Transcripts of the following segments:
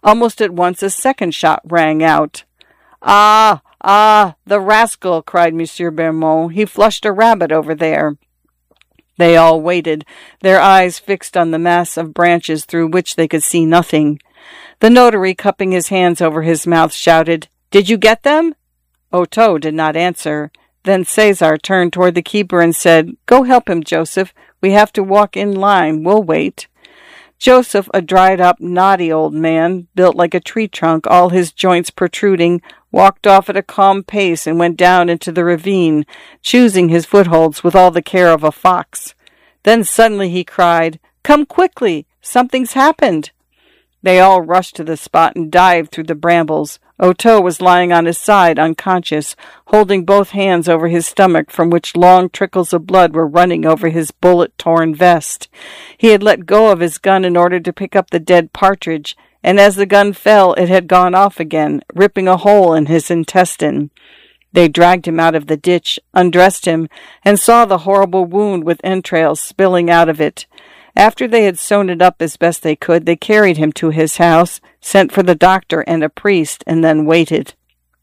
Almost at once a second shot rang out. "Ah, ah, the rascal!" cried Monsieur Bermond. "He flushed a rabbit over there." They all waited, their eyes fixed on the mass of branches through which they could see nothing. The notary, cupping his hands over his mouth, shouted, "Did you get them?" Otto did not answer. Then César turned toward the keeper and said, "Go help him, Joseph. We have to walk in line. We'll wait." Joseph, a dried-up, knotty old man, built like a tree trunk, all his joints protruding, walked off at a calm pace and went down into the ravine, choosing his footholds with all the care of a fox. Then suddenly he cried, "Come quickly! Something's happened!" They all rushed to the spot and dived through the brambles. Otto was lying on his side, unconscious, holding both hands over his stomach, from which long trickles of blood were running over his bullet-torn vest. He had let go of his gun in order to pick up the dead partridge, and as the gun fell, it had gone off again, ripping a hole in his intestine. They dragged him out of the ditch, undressed him, and saw the horrible wound with entrails spilling out of it. After they had sewn it up as best they could, they carried him to his house, sent for the doctor and a priest, and then waited.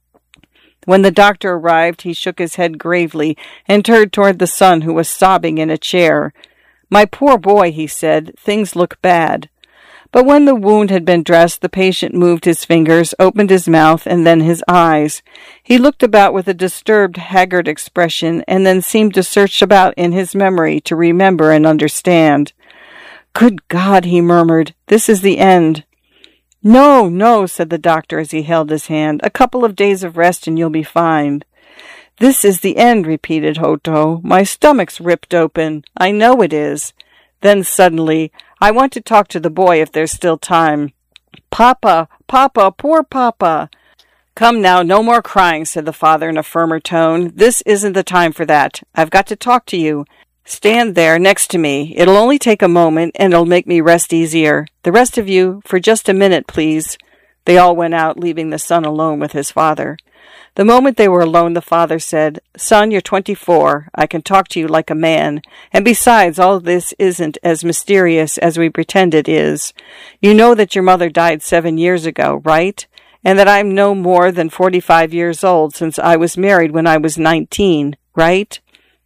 When the doctor arrived, he shook his head gravely and turned toward the son, who was sobbing in a chair. "My poor boy," he said, "things look bad." But when the wound had been dressed, the patient moved his fingers, opened his mouth, and then his eyes. He looked about with a disturbed, haggard expression, and then seemed to search about in his memory to remember and understand. "Good God," he murmured, "this is the end." "No, no," said the doctor as he held his hand. "A couple of days of rest and you'll be fine." "This is the end," repeated Otto. "My stomach's ripped open. I know it is." Then suddenly, "I want to talk to the boy if there's still time." "Papa, Papa, poor Papa." "Come now, no more crying," said the father in a firmer tone. "This isn't the time for that. I've got to talk to you. Stand there next to me. It'll only take a moment, and it'll make me rest easier. The rest of you, for just a minute, please." They all went out, leaving the son alone with his father. The moment they were alone, the father said, "Son, you're 24. I can talk to you like a man. And besides, all this isn't as mysterious as we pretend it is. You know that your mother died 7 years ago, right? And that I'm no more than 45 years old, since I was married when I was 19, right?"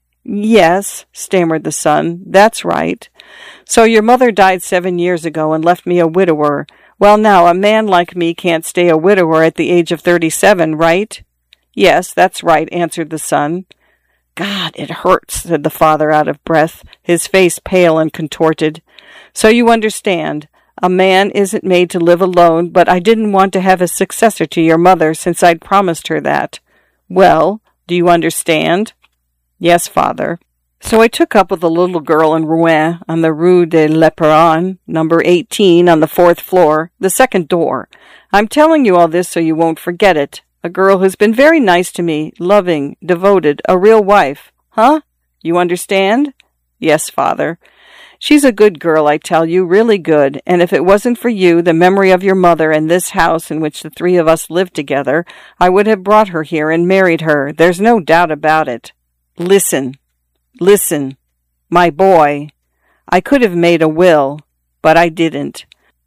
"Yes," stammered the son, "that's right." "So your mother died 7 years ago and left me a widower. Well, now, a man like me can't stay a widower at the age of 37, right?" "Yes, that's right," answered the son. "God, it hurts," said the father out of breath, his face pale and contorted. "So you understand. A man isn't made to live alone, but I didn't want to have a successor to your mother since I'd promised her that. Well, do you understand?" "Yes, father." "So I took up with a little girl in Rouen on the Rue de l'Éperon, number 18 on the 4th floor, the second door. I'm telling you all this so you won't forget it. A girl who's been very nice to me, loving, devoted, a real wife. Huh? You understand?" "Yes, father." "She's a good girl, I tell you, really good, and if it wasn't for you, the memory of your mother, and this house in which the three of us lived together, I would have brought her here and married her. There's no doubt about it. Listen. Listen. My boy. I could have made a will, but I didn't.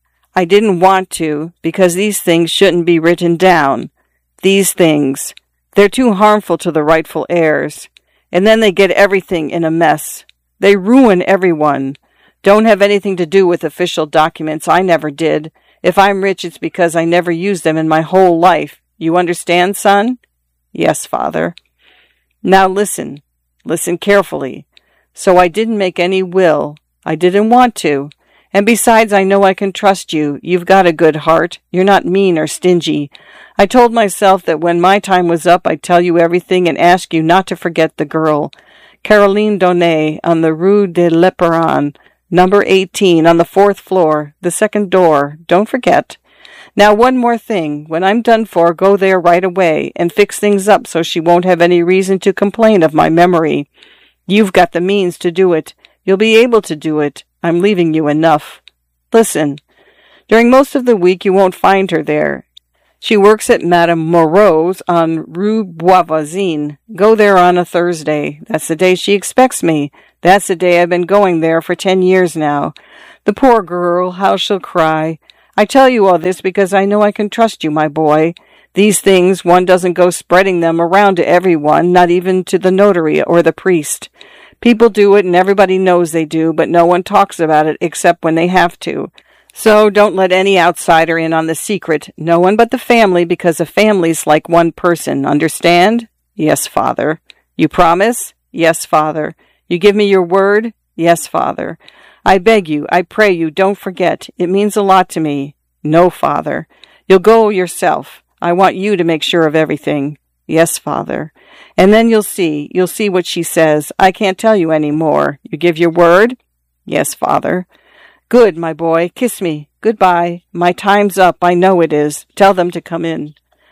I didn't want to, because these things shouldn't be written down. These things. They're too harmful to the rightful heirs. And then they get everything in a mess. They ruin everyone. Don't have anything to do with official documents. I never did. If I'm rich, it's because I never used them in my whole life. You understand, son?" "Yes, father." "Now listen. Listen carefully. So I didn't make any will. I didn't want to. And besides, I know I can trust you. You've got a good heart. You're not mean or stingy. I told myself that when my time was up, I'd tell you everything and ask you not to forget the girl. Caroline Donnet on the Rue de l'Éperon, number 18 on the 4th floor, the second door. Don't forget. Now, one more thing. When I'm done for, go there right away and fix things up so she won't have any reason to complain of my memory. You've got the means to do it. You'll be able to do it. I'm leaving you enough. Listen. During most of the week, you won't find her there. She works at Madame Moreau's on Rue Boisvoisine. Go there on a Thursday. That's the day she expects me. That's the day I've been going there for 10 years now. The poor girl, how she'll cry. I tell you all this because I know I can trust you, my boy. These things, one doesn't go spreading them around to everyone, not even to the notary or the priest. People do it and everybody knows they do, but no one talks about it except when they have to. So don't let any outsider in on the secret, no one but the family, because a family's like one person, understand? Yes, Father. You promise? Yes, Father. You give me your word? Yes, Father. I beg you, I pray you, don't forget. It means a lot to me. No, Father. You'll go yourself. I want you to make sure of everything. Yes, Father. And then you'll see what she says. I can't tell you any more. You give your word? Yes, Father. Good, my boy. Kiss me. Goodbye. My time's up. I know it is. Tell them to come in.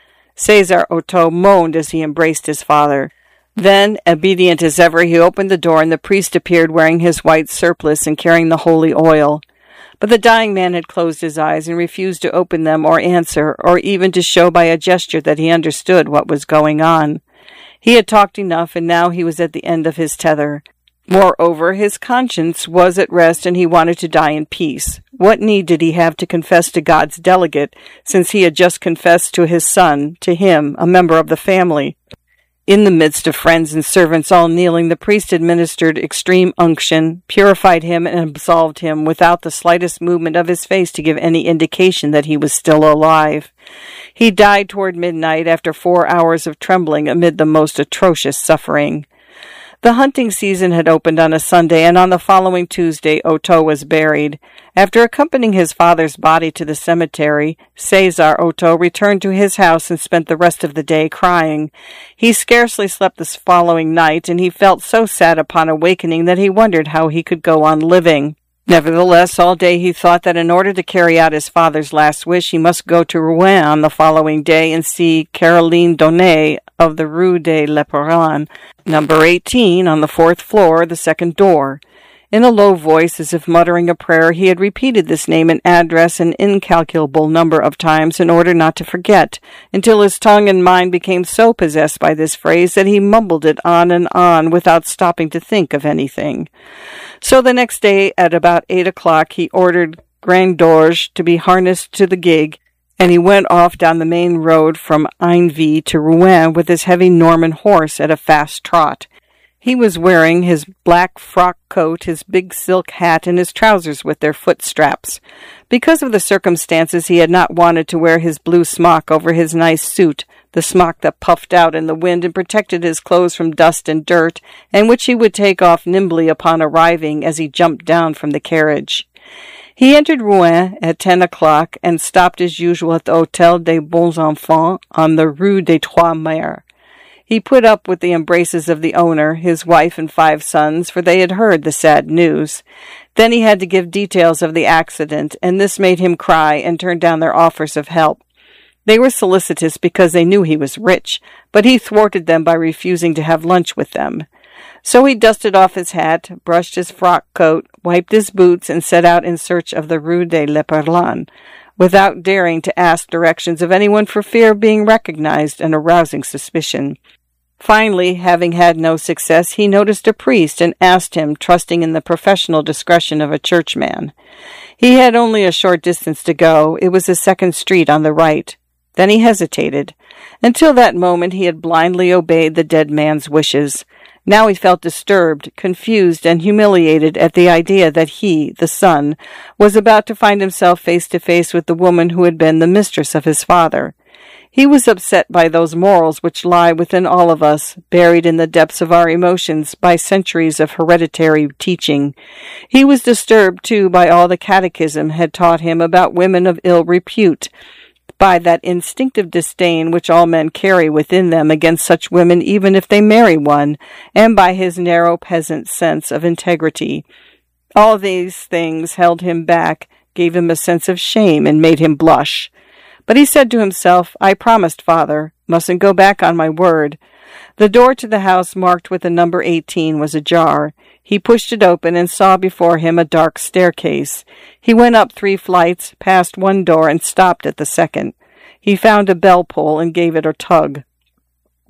Cesar Otto moaned as he embraced his father. Then, obedient as ever, he opened the door, and the priest appeared wearing his white surplice and carrying the holy oil. But the dying man had closed his eyes and refused to open them or answer, or even to show by a gesture that he understood what was going on. He had talked enough, and now he was at the end of his tether. Moreover, his conscience was at rest, and he wanted to die in peace. What need did he have to confess to God's delegate, since he had just confessed to his son, to him, a member of the family? In the midst of friends and servants all kneeling, the priest administered extreme unction, purified him, and absolved him without the slightest movement of his face to give any indication that he was still alive. He died toward midnight after 4 hours of trembling amid the most atrocious suffering. The hunting season had opened on a Sunday, and on the following Tuesday Otto was buried. After accompanying his father's body to the cemetery, Cesar Otto returned to his house and spent the rest of the day crying. He scarcely slept the following night, and he felt so sad upon awakening that he wondered how he could go on living. Nevertheless, all day he thought that in order to carry out his father's last wish, he must go to Rouen on the following day and see Caroline Donnet of the Rue de l'Éperon, number 18, on the 4th floor, the second door. In a low voice, as if muttering a prayer, he had repeated this name and address an incalculable number of times in order not to forget, until his tongue and mind became so possessed by this phrase that he mumbled it on and on without stopping to think of anything. So the next day, at about 8 o'clock, he ordered Grandorge to be harnessed to the gig, and he went off down the main road from Ainville to Rouen with his heavy Norman horse at a fast trot. He was wearing his black frock coat, his big silk hat, and his trousers with their foot straps. Because of the circumstances, he had not wanted to wear his blue smock over his nice suit, the smock that puffed out in the wind and protected his clothes from dust and dirt, and which he would take off nimbly upon arriving as he jumped down from the carriage. He entered Rouen at 10 o'clock and stopped as usual at the Hôtel des Bons Enfants on the Rue des Trois Mares. He put up with the embraces of the owner, his wife, and 5 sons, for they had heard the sad news. Then he had to give details of the accident, and this made him cry and turn down their offers of help. They were solicitous because they knew he was rich, but he thwarted them by refusing to have lunch with them. So he dusted off his hat, brushed his frock coat, wiped his boots, and set out in search of the Rue de l'Éperon, without daring to ask directions of anyone for fear of being recognized and arousing suspicion. Finally, having had no success, he noticed a priest and asked him, trusting in the professional discretion of a churchman. He had only a short distance to go. It was the second street on the right. Then he hesitated. Until that moment he had blindly obeyed the dead man's wishes. Now he felt disturbed, confused, and humiliated at the idea that he, the son, was about to find himself face to face with the woman who had been the mistress of his father. He was upset by those morals which lie within all of us, buried in the depths of our emotions by centuries of hereditary teaching. He was disturbed, too, by all the catechism had taught him about women of ill repute, by that instinctive disdain which all men carry within them against such women even if they marry one, and by his narrow peasant sense of integrity. All these things held him back, gave him a sense of shame, and made him blush. But he said to himself, I promised, Father, mustn't go back on my word. The door to the house marked with the number 18 was ajar. He pushed it open and saw before him a dark staircase. He went up 3 flights, passed one door, and stopped at the second. He found a bell pull and gave it a tug.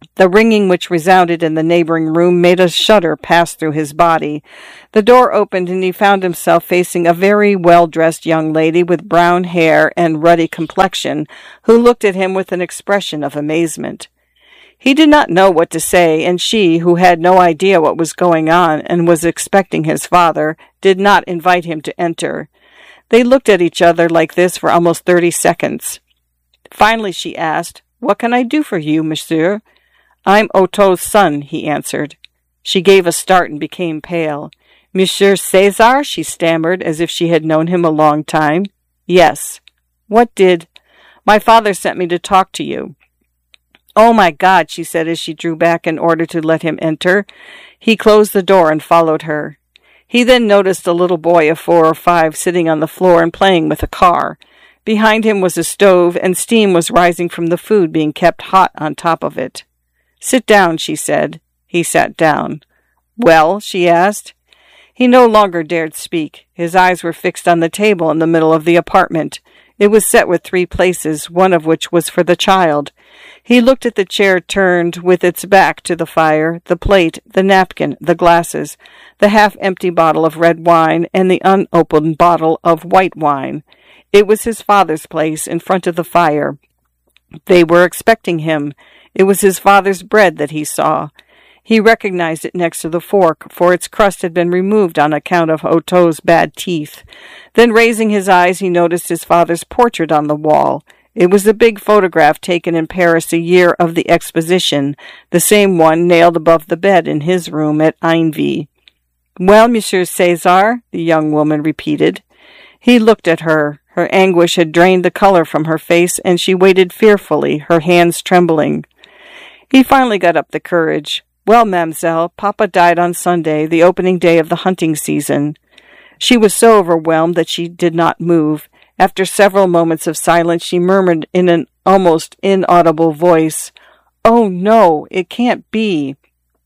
The ringing which resounded in the neighboring room made a shudder pass through his body. The door opened, and he found himself facing a very well-dressed young lady with brown hair and ruddy complexion, who looked at him with an expression of amazement. He did not know what to say, and she, who had no idea what was going on and was expecting his father, did not invite him to enter. They looked at each other like this for almost 30 seconds. Finally she asked, "What can I do for you, monsieur?" "I'm Otto's son," he answered. She gave a start and became pale. "Monsieur César?" she stammered, as if she had known him a long time. "Yes." "What did—" "My father sent me to talk to you." "Oh, my God," she said as she drew back in order to let him enter. He closed the door and followed her. He then noticed a little boy of 4 or 5 sitting on the floor and playing with a car. Behind him was a stove, and steam was rising from the food being kept hot on top of it. "Sit down," she said. He sat down. "Well?" she asked. He no longer dared speak. His eyes were fixed on the table in the middle of the apartment. It was set with 3 places, one of which was for the child. He looked at the chair turned with its back to the fire, the plate, the napkin, the glasses, the half-empty bottle of red wine, and the unopened bottle of white wine. It was his father's place in front of the fire. They were expecting him. It was his father's bread that he saw. He recognized it next to the fork, for its crust had been removed on account of Otto's bad teeth. Then, raising his eyes, he noticed his father's portrait on the wall. It was a big photograph taken in Paris the year of the exposition, the same one nailed above the bed in his room at Ainville. "Well, Monsieur César?" the young woman repeated. He looked at her. Her anguish had drained the color from her face, and she waited fearfully, her hands trembling. He finally got up the courage. "Well, mademoiselle, Papa died on Sunday, the opening day of the hunting season." She was so overwhelmed that she did not move. After several moments of silence, she murmured in an almost inaudible voice, "Oh, no, it can't be."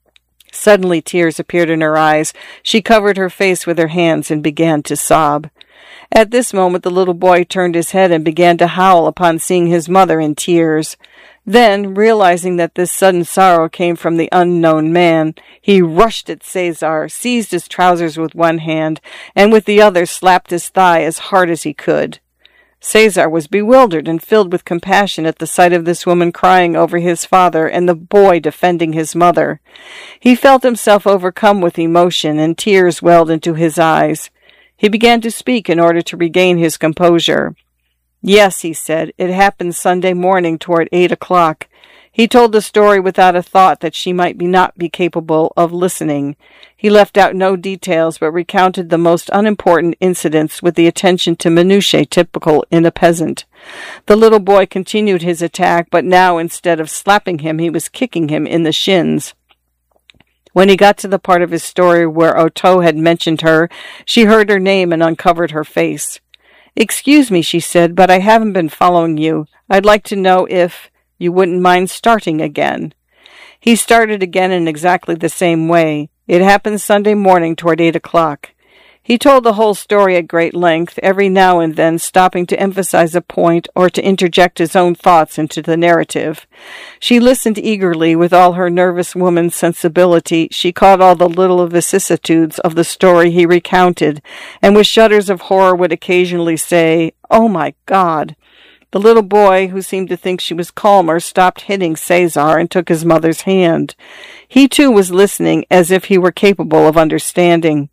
Suddenly tears appeared in her eyes. She covered her face with her hands and began to sob. At this moment the little boy turned his head and began to howl upon seeing his mother in tears. Then, realizing that this sudden sorrow came from the unknown man, he rushed at César, seized his trousers with one hand, and with the other slapped his thigh as hard as he could. César was bewildered and filled with compassion at the sight of this woman crying over his father and the boy defending his mother. He felt himself overcome with emotion, and tears welled into his eyes. He began to speak in order to regain his composure. "Yes," he said, "it happened Sunday morning toward 8 o'clock. He told the story without a thought that she might not be capable of listening. He left out no details, but recounted the most unimportant incidents with the attention to minutiae typical in a peasant. The little boy continued his attack, but now instead of slapping him, he was kicking him in the shins. When he got to the part of his story where Otto had mentioned her, she heard her name and uncovered her face. "Excuse me," she said, "but I haven't been following you. I'd like to know if you wouldn't mind starting again." He started again in exactly the same way. It happened Sunday morning toward 8 o'clock. He told the whole story at great length, every now and then stopping to emphasize a point or to interject his own thoughts into the narrative. She listened eagerly with all her nervous woman's sensibility. She caught all the little vicissitudes of the story he recounted, and with shudders of horror would occasionally say, "Oh, my God!" The little boy, who seemed to think she was calmer, stopped hitting César and took his mother's hand. He, too, was listening as if he were capable of understanding.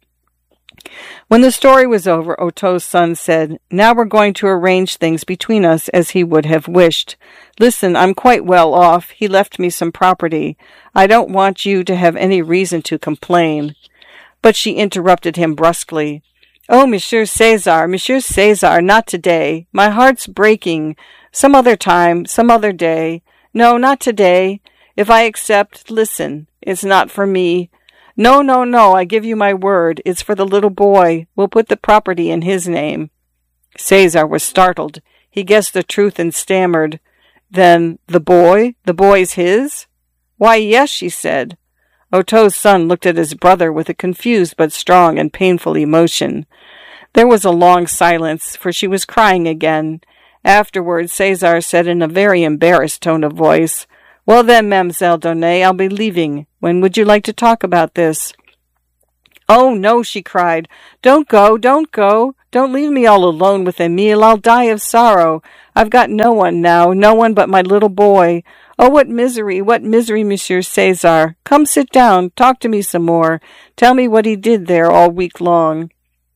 When the story was over, Otto's son said, "Now we're going to arrange things between us as he would have wished. Listen, I'm quite well off. He left me some property. I don't want you to have any reason to complain." But she interrupted him brusquely. "Oh, Monsieur César, not today. My heart's breaking. Some other time, some other day. No, not today. If I accept, listen, it's not for me. No, I give you my word. It's for the little boy. We'll put the property in his name." César was startled. He guessed the truth and stammered, "Then the boy? The boy's his?" "Why, yes," she said. Otto's son looked at his brother with a confused but strong and painful emotion. There was a long silence, for she was crying again. Afterwards, César said in a very embarrassed tone of voice, Well then, Mademoiselle Donay, I'll be leaving. When would you like to talk about this? Oh, no, she cried. Don't go, don't go. Don't leave me all alone with Emile. I'll die of sorrow. I've got no one now, no one but my little boy. Oh, what misery, Monsieur César. Come sit down, talk to me some more. Tell me what he did there all week long.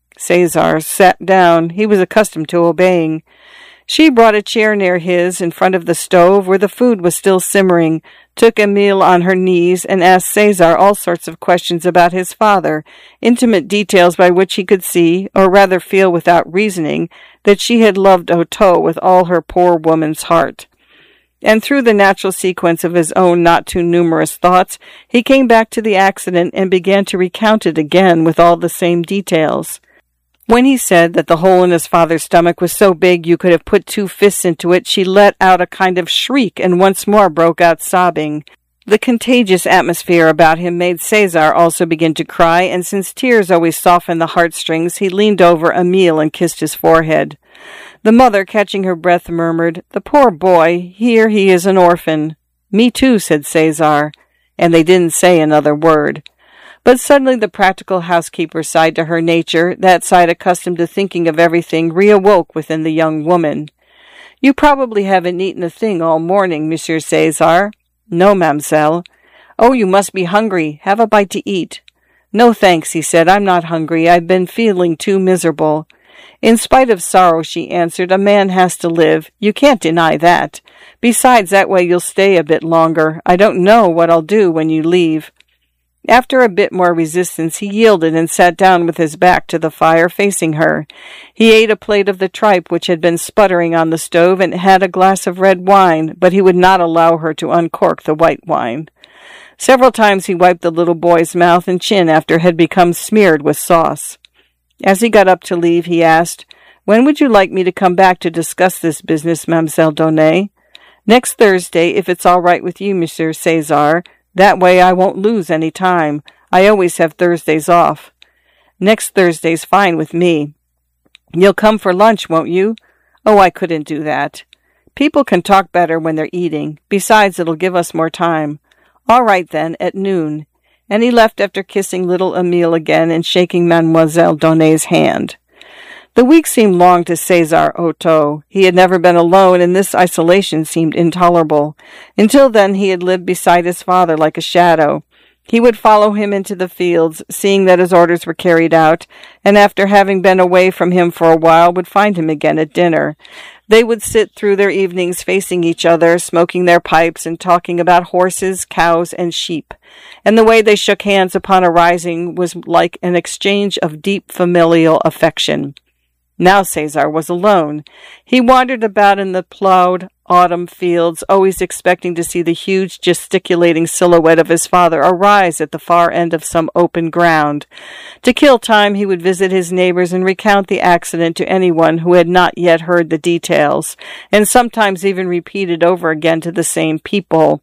César sat down. He was accustomed to obeying. She brought a chair near his in front of the stove where the food was still simmering, took Emile on her knees, and asked César all sorts of questions about his father, intimate details by which he could see, or rather feel without reasoning, that she had loved Otto with all her poor woman's heart. And through the natural sequence of his own not too numerous thoughts, he came back to the accident and began to recount it again with all the same details. When he said that the hole in his father's stomach was so big you could have put 2 fists into it, she let out a kind of shriek and once more broke out sobbing. The contagious atmosphere about him made César also begin to cry, and since tears always soften the heartstrings, he leaned over Emile and kissed his forehead. The mother, catching her breath, murmured, "The poor boy, here he is an orphan." "Me too," said César, and they didn't say another word. But suddenly the practical housekeeper side to her nature, that side accustomed to thinking of everything, reawoke within the young woman. "You probably haven't eaten a thing all morning, Monsieur César." "No, mademoiselle." "Oh, you must be hungry. Have a bite to eat." "No, thanks," he said. "I'm not hungry. I've been feeling too miserable." "In spite of sorrow," she answered, "a man has to live. You can't deny that. Besides, that way you'll stay a bit longer. I don't know what I'll do when you leave." After a bit more resistance, he yielded and sat down with his back to the fire, facing her. He ate a plate of the tripe which had been sputtering on the stove and had a glass of red wine, but he would not allow her to uncork the white wine. Several times he wiped the little boy's mouth and chin after it had become smeared with sauce. As he got up to leave, he asked, "When would you like me to come back to discuss this business, Mademoiselle Donay?" "Next Thursday, if it's all right with you, Monsieur César. That way I won't lose any time. I always have Thursdays off." "Next Thursday's fine with me." "You'll come for lunch, won't you?" "Oh, I couldn't do that." "People can talk better when they're eating. Besides, it'll give us more time." "All right, then, at noon." And he left after kissing little Emile again and shaking Mademoiselle Donay's hand. The week seemed long to César Otto. He had never been alone, and this isolation seemed intolerable. Until then he had lived beside his father like a shadow. He would follow him into the fields, seeing that his orders were carried out, and after having been away from him for a while, would find him again at dinner. They would sit through their evenings facing each other, smoking their pipes and talking about horses, cows, and sheep. And the way they shook hands upon arising was like an exchange of deep familial affection. Now César was alone. He wandered about in the plowed autumn fields, always expecting to see the huge gesticulating silhouette of his father arise at the far end of some open ground. To kill time, he would visit his neighbors and recount the accident to anyone who had not yet heard the details, and sometimes even repeat it over again to the same people.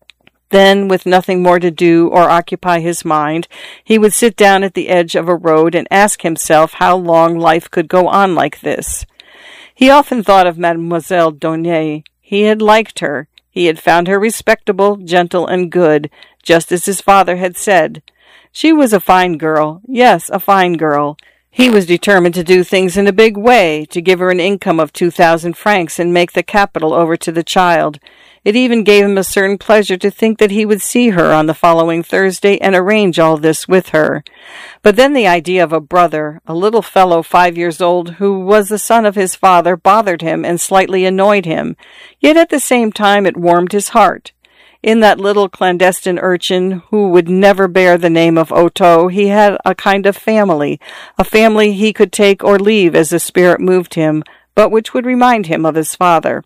Then, with nothing more to do or occupy his mind, he would sit down at the edge of a road and ask himself how long life could go on like this. He often thought of Mademoiselle Donay. He had liked her. He had found her respectable, gentle, and good, just as his father had said. She was a fine girl. Yes, a fine girl. He was determined to do things in a big way, to give her an income of 2,000 francs and make the capital over to the child. It even gave him a certain pleasure to think that he would see her on the following Thursday and arrange all this with her. But then the idea of a brother, a little fellow 5 years old, who was the son of his father, bothered him and slightly annoyed him. Yet at the same time it warmed his heart. In that little clandestine urchin, who would never bear the name of Otto, he had a kind of family, a family he could take or leave as the spirit moved him, but which would remind him of his father.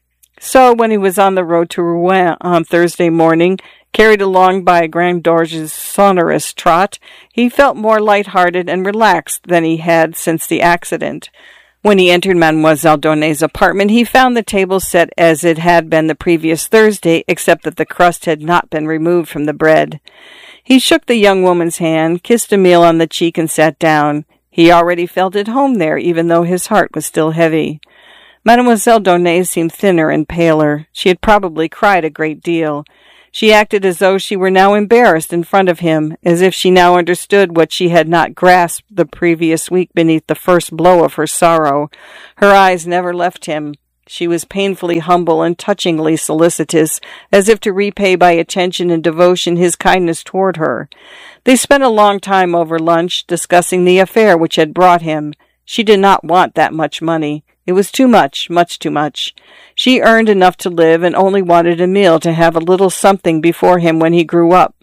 So, when he was on the road to Rouen on Thursday morning, carried along by Grand Dorge's sonorous trot, he felt more light-hearted and relaxed than he had since the accident. When he entered Mademoiselle Donay's apartment, he found the table set as it had been the previous Thursday, except that the crust had not been removed from the bread. He shook the young woman's hand, kissed Emile on the cheek, and sat down. He already felt at home there, even though his heart was still heavy. Mademoiselle Donné seemed thinner and paler. She had probably cried a great deal. She acted as though she were now embarrassed in front of him, as if she now understood what she had not grasped the previous week beneath the first blow of her sorrow. Her eyes never left him. She was painfully humble and touchingly solicitous, as if to repay by attention and devotion his kindness toward her. They spent a long time over lunch, discussing the affair which had brought him. She did not want that much money. It was too much too much. She earned enough to live and only wanted Emile to have a little something before him when he grew up.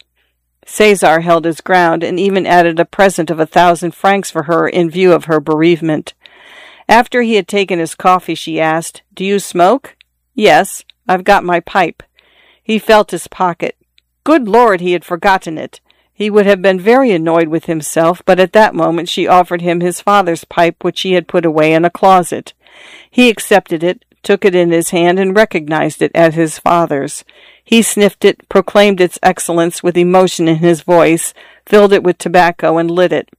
César held his ground and even added a present of 1,000 francs for her in view of her bereavement. After he had taken his coffee, she asked, "Do you smoke?" "Yes, I've got my pipe." He felt his pocket. Good Lord, he had forgotten it. He would have been very annoyed with himself, but at that moment she offered him his father's pipe, which he had put away in a closet. He accepted it, took it in his hand, and recognized it as his father's. He sniffed it, proclaimed its excellence with emotion in his voice, filled it with tobacco, and lit it.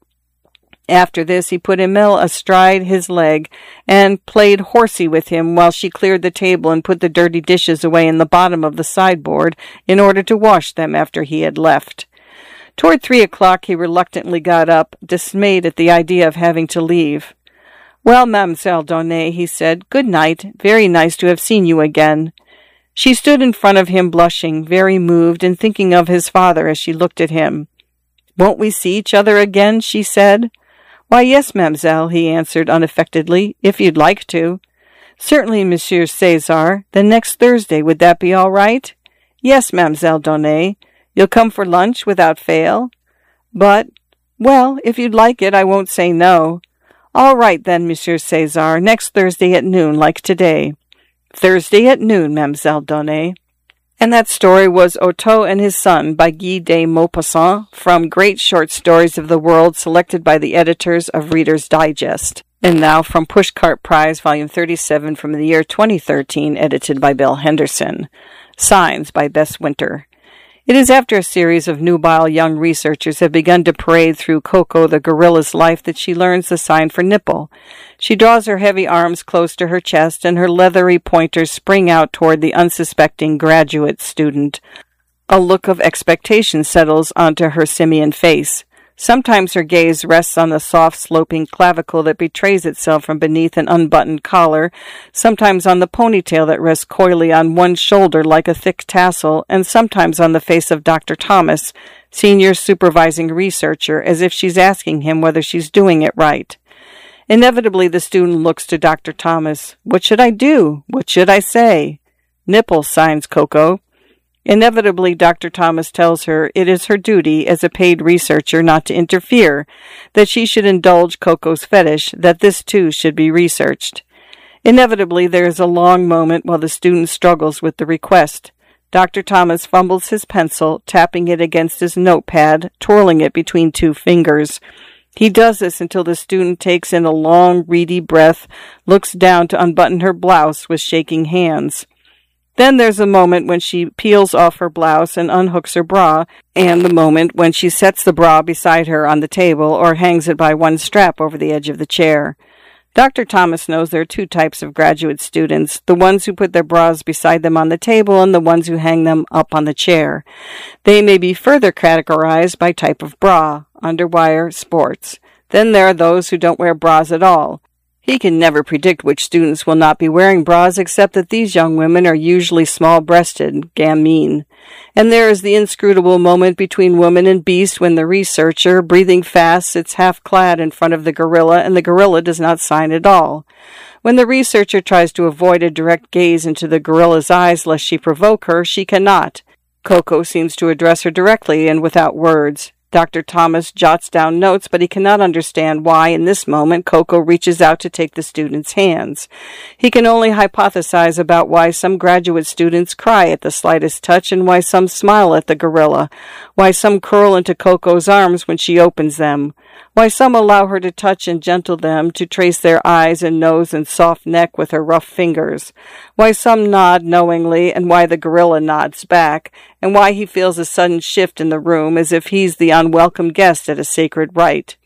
After this, he put Emile astride his leg and played horsey with him while she cleared the table and put the dirty dishes away in the bottom of the sideboard in order to wash them after he had left. Toward 3 o'clock, he reluctantly got up, dismayed at the idea of having to leave. "Well, Mademoiselle Donné," he said, "good night. Very nice to have seen you again." She stood in front of him, blushing, very moved, and thinking of his father as she looked at him. "Won't we see each other again?" she said. "Why, yes, mademoiselle," he answered unaffectedly, "if you'd like to." "Certainly, Monsieur César. Then next Thursday, would that be all right?" "Yes, Mademoiselle Donné. You'll come for lunch without fail?" "But, well, if you'd like it, I won't say no." "All right, then, Monsieur César. Next Thursday at noon, like today." "Thursday at noon, Mademoiselle Donné." And that story was Otto and His Son by Guy de Maupassant from Great Short Stories of the World, selected by the editors of Reader's Digest. And now from Pushcart Prize, Volume 37 from the year 2013, edited by Bill Henderson. Signs by Bess Winter. It is after a series of nubile young researchers have begun to parade through Coco the gorilla's life that she learns the sign for nipple. She draws her heavy arms close to her chest, and her leathery pointers spring out toward the unsuspecting graduate student. A look of expectation settles onto her simian face. Sometimes her gaze rests on the soft, sloping clavicle that betrays itself from beneath an unbuttoned collar, sometimes on the ponytail that rests coyly on one shoulder like a thick tassel, and sometimes on the face of Dr. Thomas, senior supervising researcher, as if she's asking him whether she's doing it right. Inevitably, the student looks to Dr. Thomas. "What should I do? What should I say?" "Nipple," signs Coco. Inevitably, Dr. Thomas tells her it is her duty as a paid researcher not to interfere, that she should indulge Coco's fetish, that this too should be researched. Inevitably, there is a long moment while the student struggles with the request. Dr. Thomas fumbles his pencil, tapping it against his notepad, twirling it between 2 fingers. He does this until the student takes in a long, reedy breath, looks down to unbutton her blouse with shaking hands. Then there's a moment when she peels off her blouse and unhooks her bra, and the moment when she sets the bra beside her on the table or hangs it by one strap over the edge of the chair. Dr. Thomas knows there are 2 types of graduate students, the ones who put their bras beside them on the table and the ones who hang them up on the chair. They may be further categorized by type of bra, underwire, sports. Then there are those who don't wear bras at all. He can never predict which students will not be wearing bras, except that these young women are usually small-breasted, gamine. And there is the inscrutable moment between woman and beast when the researcher, breathing fast, sits half-clad in front of the gorilla, and the gorilla does not sign at all. When the researcher tries to avoid a direct gaze into the gorilla's eyes lest she provoke her, she cannot. Coco seems to address her directly and without words. Dr. Thomas jots down notes, but he cannot understand why, in this moment, Coco reaches out to take the student's hands. He can only hypothesize about why some graduate students cry at the slightest touch and why some smile at the gorilla, why some curl into Coco's arms when she opens them, why some allow her to touch and gentle them, to trace their eyes and nose and soft neck with her rough fingers, why some nod knowingly and why the gorilla nods back, and why he feels a sudden shift in the room as if he's the unwelcome guest at a sacred rite.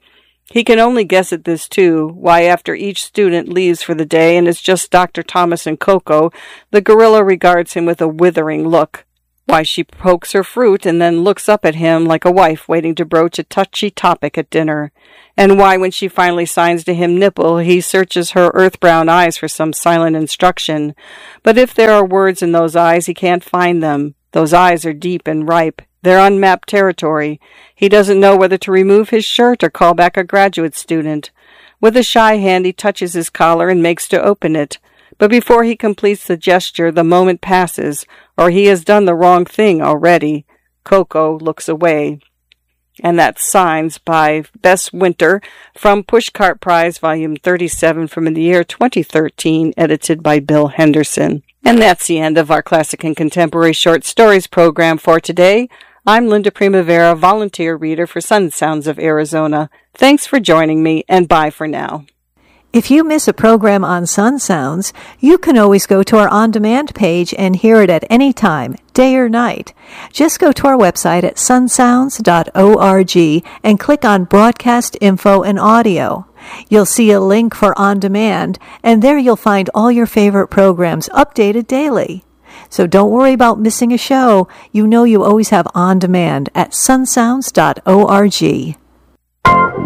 He can only guess at this, too, why after each student leaves for the day and it's just Dr. Thomas and Coco, the gorilla regards him with a withering look. Why she pokes her fruit and then looks up at him like a wife waiting to broach a touchy topic at dinner. And why when she finally signs to him nipple, he searches her earth-brown eyes for some silent instruction. But if there are words in those eyes, he can't find them. Those eyes are deep and ripe. They're unmapped territory. He doesn't know whether to remove his shirt or call back a graduate student. With a shy hand, he touches his collar and makes to open it. But before he completes the gesture, the moment passes, or he has done the wrong thing already. Coco looks away. And that's Signs by Bess Winter from Pushcart Prize, Volume 37 from the year 2013, edited by Bill Henderson. And that's the end of our Classic and Contemporary Short Stories program for today. I'm Linda Primavera, volunteer reader for Sun Sounds of Arizona. Thanks for joining me, and bye for now. If you miss a program on Sun Sounds, you can always go to our on-demand page and hear it at any time, day or night. Just go to our website at sunsounds.org and click on Broadcast Info and Audio. You'll see a link for On Demand, and there you'll find all your favorite programs updated daily. So don't worry about missing a show. You know you always have On Demand at sunsounds.org.